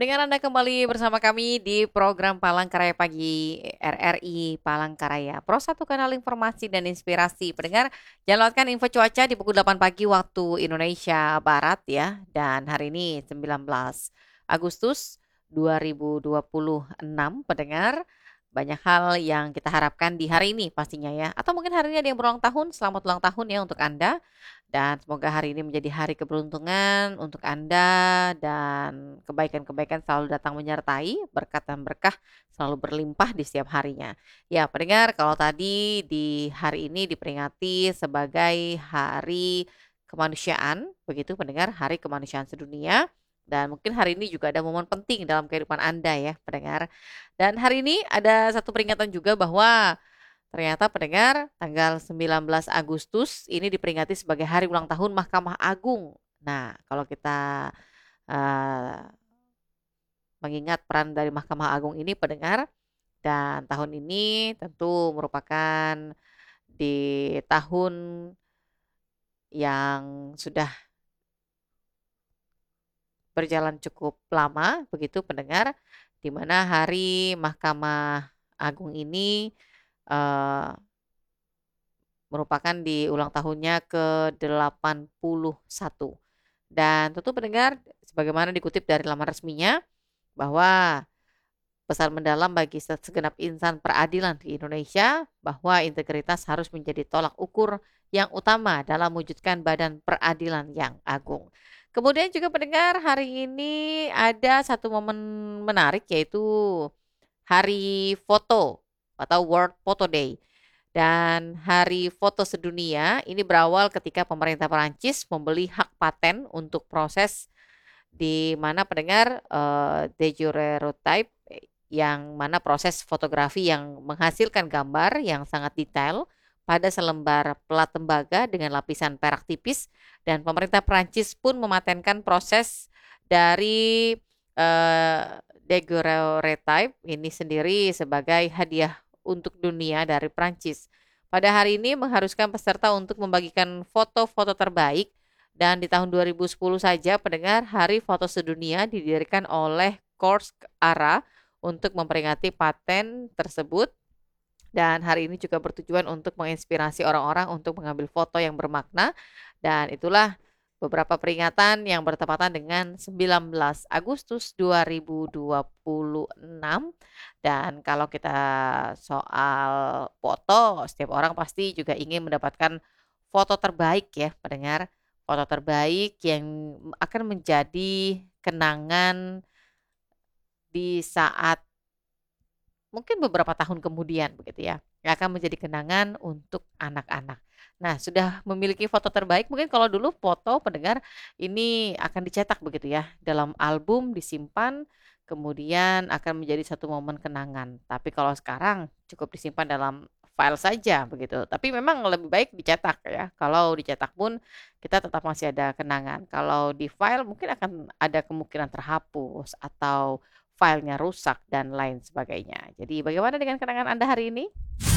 Pendengar Anda kembali bersama kami di program Palangkaraya Pagi RRI Palangkaraya. Pro satu kanal informasi dan inspirasi. Pendengar, jangan lewatkan info cuaca di pukul 8 pagi waktu Indonesia Barat ya. Dan hari ini 19 Agustus 2026. Pendengar, banyak hal yang kita harapkan di hari ini pastinya ya. Atau mungkin hari ini ada yang berulang tahun. Selamat ulang tahun ya untuk Anda. Dan semoga hari ini menjadi hari keberuntungan untuk Anda dan kebaikan-kebaikan selalu datang menyertai, berkat dan berkah selalu berlimpah di setiap harinya. Ya, pendengar, kalau tadi di hari ini diperingati sebagai Hari Kemanusiaan, begitu pendengar, Hari Kemanusiaan Sedunia. Dan mungkin hari ini juga ada momen penting dalam kehidupan Anda ya, pendengar. Dan hari ini ada satu peringatan juga bahwa ternyata pendengar, tanggal 19 Agustus ini diperingati sebagai hari ulang tahun Mahkamah Agung. Nah, kalau kita eh, mengingat peran dari Mahkamah Agung ini pendengar, dan tahun ini tentu merupakan di tahun yang sudah berjalan cukup lama, begitu pendengar, di mana hari Mahkamah Agung ini eh, merupakan di ulang tahunnya ke-81. Dan tentu pendengar, sebagaimana dikutip dari laman resminya, bahwa pesan mendalam bagi segenap insan peradilan di Indonesia bahwa integritas harus menjadi tolak ukur yang utama dalam mewujudkan badan peradilan yang agung. Kemudian juga pendengar, hari ini ada satu momen menarik yaitu Hari Foto atau World Photo Day. Dan Hari Foto Sedunia ini berawal ketika pemerintah Perancis membeli hak paten untuk proses di mana pendengar daguerreotype, yang mana proses fotografi yang menghasilkan gambar yang sangat detail pada selembar plat tembaga dengan lapisan perak tipis, dan pemerintah Perancis pun mematenkan proses dari daguerreotype ini sendiri sebagai hadiah untuk dunia dari Prancis. Pada hari ini mengharuskan peserta untuk membagikan foto-foto terbaik, dan di tahun 2010 saja pendengar, Hari Foto Sedunia didirikan oleh Korsk Ara untuk memperingati paten tersebut, dan hari ini juga bertujuan untuk menginspirasi orang-orang untuk mengambil foto yang bermakna. Dan itulah beberapa peringatan yang bertepatan dengan 19 Agustus 2026. Dan kalau kita soal foto, setiap orang pasti juga ingin mendapatkan foto terbaik ya pendengar. Foto terbaik yang akan menjadi kenangan di saat mungkin beberapa tahun kemudian begitu ya, yang akan menjadi kenangan untuk anak-anak. Nah, sudah memiliki foto terbaik, mungkin kalau dulu foto pendengar ini akan dicetak begitu ya, dalam album disimpan, kemudian akan menjadi satu momen kenangan. Tapi kalau sekarang cukup disimpan dalam file saja begitu. Tapi memang lebih baik dicetak ya. Kalau dicetak pun kita tetap masih ada kenangan. Kalau di file mungkin akan ada kemungkinan terhapus atau filenya rusak dan lain sebagainya. Jadi bagaimana dengan kenangan Anda hari ini?